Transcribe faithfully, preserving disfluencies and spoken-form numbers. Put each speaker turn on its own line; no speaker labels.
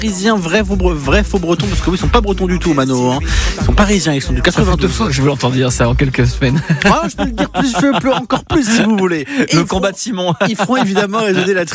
Parisiens, vrai faux, vrai faux breton, parce que oui, ils sont pas bretons du tout, Mano. Hein. Ils sont parisiens, ils sont du quatre-vingt-deux.
fois que je veux l'entendre dire ça en quelques semaines.
Ah, je peux le dire plus, je peux encore plus si vous voulez. Et
Le
ils
combat
feront-
de Simon.
Ils feront évidemment résonner la